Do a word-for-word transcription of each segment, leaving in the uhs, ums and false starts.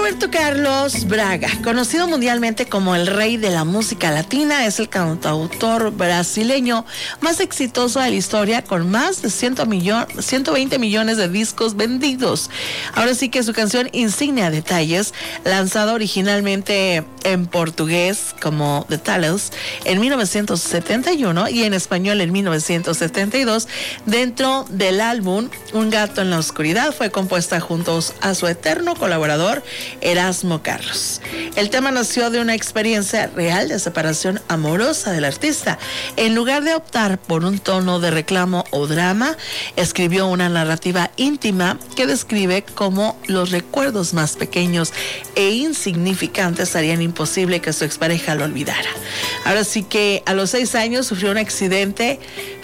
Roberto Carlos Braga, conocido mundialmente como el rey de la música latina, es el cantautor brasileño más exitoso de la historia, con más de ciento veinte millones de discos vendidos. Ahora sí que su canción insignia, Detalles, lanzada originalmente en portugués como Detalles en mil novecientos setenta y uno y en español en mil novecientos setenta y dos, dentro del álbum Un gato en la oscuridad, fue compuesta junto a su eterno colaborador Erasmo Carlos. El tema nació de una experiencia real de separación amorosa del artista. En lugar de optar por un tono de reclamo o drama, escribió una narrativa íntima que describe cómo los recuerdos más pequeños e insignificantes harían imposible que su expareja lo olvidara. Ahora sí que a los seis años sufrió un accidente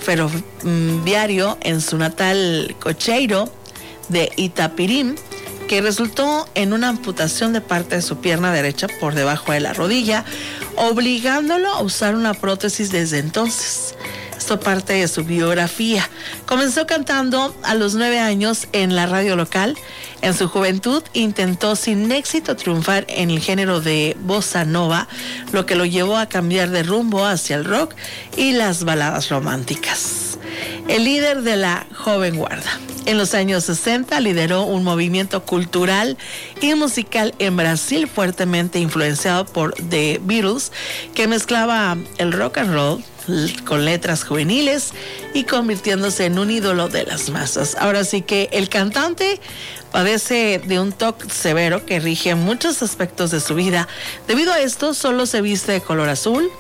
ferroviario en su natal Cocheiro de Itapirim, que resultó en una amputación de parte de su pierna derecha por debajo de la rodilla, obligándolo a usar una prótesis desde entonces. Esto parte de su biografía. Comenzó cantando a los nueve años en la radio local. En su juventud intentó sin éxito triunfar en el género de bossa nova, lo que lo llevó a cambiar de rumbo hacia el rock y las baladas románticas. El líder de la joven guarda. En los años sesenta lideró un movimiento cultural y musical en Brasil fuertemente influenciado por The Beatles, que mezclaba el rock and roll con letras juveniles y convirtiéndose en un ídolo de las masas. Ahora sí que el cantante padece de un T O C severo que rige muchos aspectos de su vida. Debido a esto, solo se viste de color azul,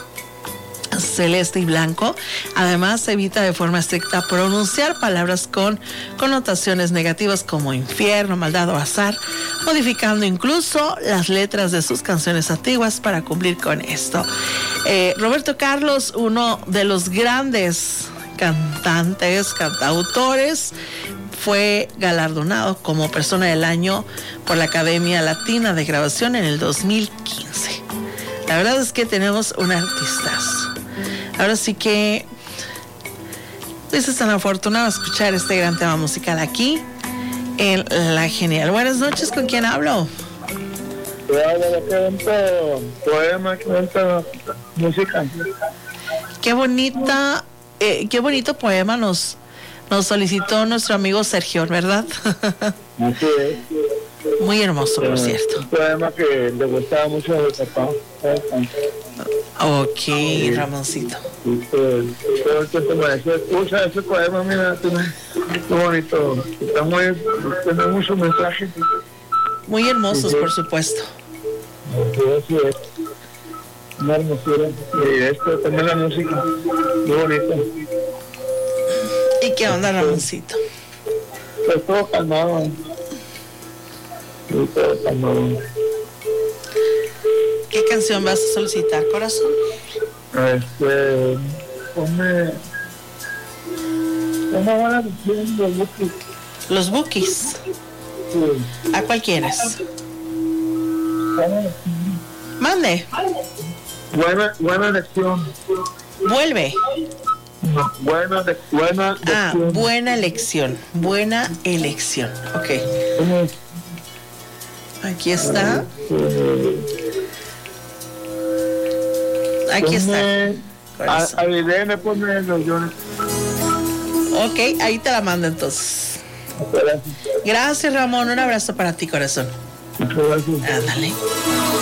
celeste y blanco. Además, evita de forma estricta pronunciar palabras con connotaciones negativas como infierno, maldad o azar, modificando incluso las letras de sus canciones antiguas para cumplir con esto. Eh, Roberto Carlos, uno de los grandes cantantes, cantautores, fue galardonado como Persona del Año por la Academia Latina de Grabación en el dos mil quince. La verdad es que tenemos un artistazo. Ahora sí que pues es tan afortunado escuchar este gran tema musical aquí en La Genial. Buenas noches, ¿con quién hablo? Poema, música. Qué bonita, eh, qué bonito poema nos, nos solicitó nuestro amigo Sergio, ¿verdad? Así es. Muy hermoso, por eh, cierto. Un poema que le gustaba mucho a mi papá. Ok, Ramoncito. Y todo el tiempo me decía, escucha ese poema, mira, tiene muy bonito. Está muy, tiene muchos mensajes. Muy hermosos, por supuesto. Así es. Una hermosura. Y esto, también la música, muy bonita. ¿Y qué onda, Ramoncito? Pues todo calmado. Todo calmado. ¿Qué canción vas a solicitar, corazón? Este, ponme, ponme buena lección de los Bukis. Los Bukis. Sí. ¿A cuál quieres? Buena lección. Mande. Buena, buena lección. Vuelve. Buena, de, buena lección. Ah, buena elección. Buena elección. Ok. Aquí está. Aquí está. A Irene ponme los llores. Ok, ahí te la mando entonces. Gracias, Ramón. Un abrazo para ti, corazón. Muchas gracias. Ándale.